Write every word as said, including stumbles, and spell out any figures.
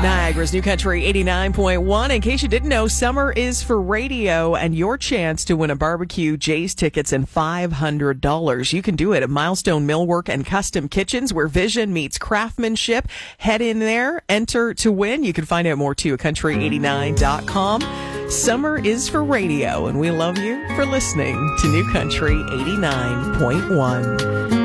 Niagara's New Country eighty-nine point one. In case you didn't know, summer is for radio, and your chance to win a barbecue, Jay's tickets, and five hundred dollars. You can do it at Milestone Millwork and Custom Kitchens, where vision meets craftsmanship. Head in there, enter to win. You can find out more too at country eighty-nine dot com. Summer is for radio, and we love you for listening to New Country eighty-nine point one.